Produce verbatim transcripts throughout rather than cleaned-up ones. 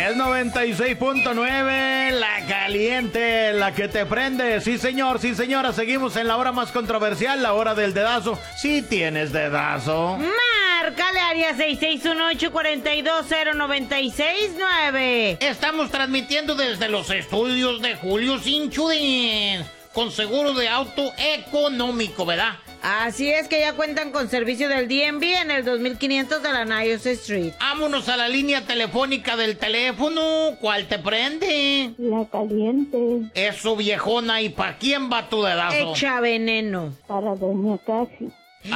Es noventa y seis punto nueve, la caliente, la que te prende. Sí, señor, sí, señora. Seguimos en la hora más controversial, la hora del dedazo. Sí tienes dedazo. Márcale área seis seis uno ocho cuatro dos cero nueve seis nueve. Estamos transmitiendo desde los estudios de Julio Insurance, con seguro de auto económico, ¿verdad? Así es, que ya cuentan con servicio del D M V en el dos mil quinientos de la Niles Street. Vámonos a la línea telefónica del teléfono. ¿Cuál te prende? La caliente. Eso, viejona. ¿Y para quién va tu dedazo? Echa veneno. Para doña Casi.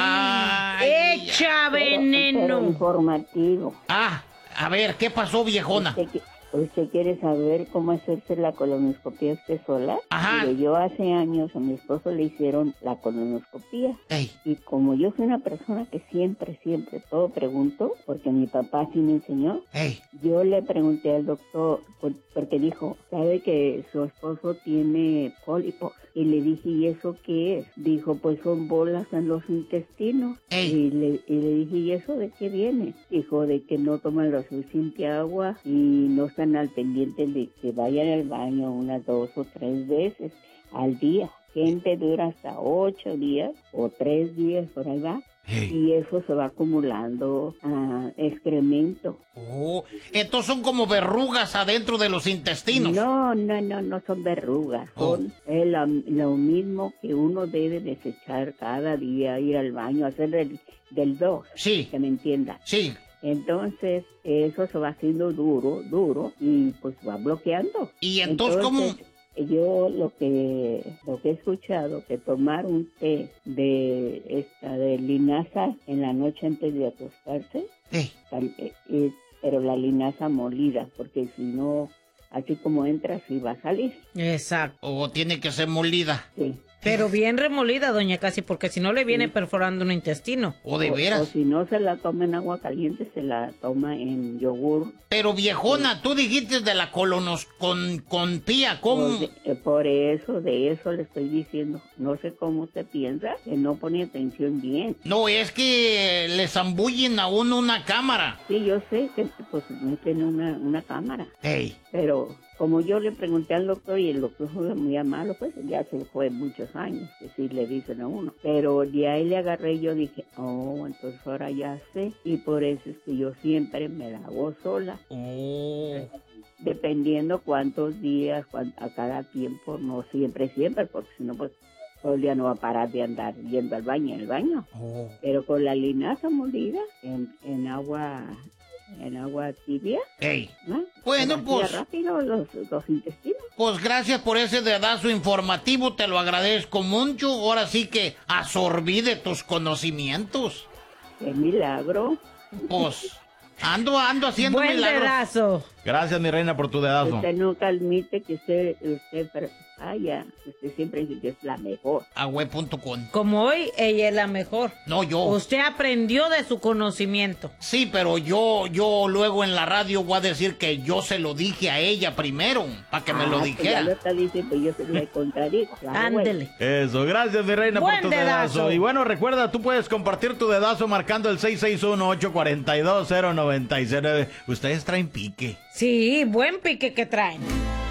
Ay, Echa pero, veneno. Pero informativo. Ah, a ver, ¿qué pasó, viejona? ¿Usted, ¿Usted quiere saber cómo hacerse la colonoscopia usted sola? Ajá. Mire, yo hace años a mi esposo le hicieron la colonoscopia. Ey. Y como yo soy una persona que siempre, siempre todo pregunto, porque mi papá sí me enseñó, Ey. yo le pregunté al doctor, por, porque dijo, sabe que su esposo tiene pólipos. Y le dije, ¿y eso qué es? Dijo, pues son bolas en los intestinos. Ey. Y le, y le dije, ¿y eso de qué viene? Dijo, de que no toman lo suficiente agua y no están al pendiente de que vayan al baño unas dos o tres veces al día. Gente dura hasta ocho días o tres días, por ahí va. Hey. Y eso se va acumulando a excremento. Oh, entonces son como verrugas adentro de los intestinos. No, no, no, no son verrugas. Oh. Son eh, lo, lo mismo que uno debe desechar cada día, ir al baño, hacer el, del dos. Sí. Que me entienda. Sí. Entonces, eso se va haciendo duro, duro, y pues va bloqueando. Y entonces, ¿cómo? Yo lo que lo que he escuchado, que tomar un té de esta de linaza en la noche antes de acostarse, Hey. tal, eh, eh, pero la linaza molida, porque si no, así como entra, sí va a salir. Exacto. O tiene que ser molida. Sí. Pero bien remolida, doña Casi, porque si no le viene Sí. perforando un intestino. O de O, veras. o si no se la toma en agua caliente, se la toma en yogur. Pero viejona, tú dijiste de la colonos con, con pía, ¿cómo? Por, de- eh, por eso, de eso le estoy diciendo. No sé cómo usted piensa, que no pone atención bien. No, es que le zambullen a uno una cámara. Sí, yo sé que pues no tiene una, una cámara, Ey. pero como yo le pregunté al doctor y el doctor fue muy amable, pues ya se fue muchos años, que sí le dicen a uno. Pero de ahí le agarré y yo dije, oh, entonces ahora ya sé. Y por eso es que yo siempre me la hago sola. Oh. Dependiendo cuántos días, cuán- a cada tiempo, no siempre, siempre, porque si no, pues todo el día no va a parar de andar yendo al baño, en el baño. Oh. Pero con la linaza molida en, en agua en agua tibia, Ey. ¿no? Bueno, Se vacía pues- rápido los, los intestinos. Pues gracias por ese dedazo informativo, te lo agradezco mucho. Ahora sí que absorbí de tus conocimientos. ¡Qué milagro! Pues ando, ando haciendo Buen milagros. dedazo. Gracias, mi reina, por tu dedazo. Usted nunca admite que usted, usted falla. Usted siempre dice que es la mejor. Agüe punto com. Como hoy, ella es la mejor. No, yo. Usted aprendió de su conocimiento. Sí, pero yo, yo luego en la radio voy a decir que yo se lo dije a ella primero, para que me lo Ah, pues dijera. ya lo está diciendo, yo se le contradigo. Claro, güey. Ándele. Eso, gracias, mi reina, Buen por tu dedazo. dedazo. Y bueno, recuerda, tú puedes compartir tu dedazo marcando el seis seis uno ocho cuatro dos cero nueve cero nueve. Ustedes traen pique. Sí, buen pique que traen.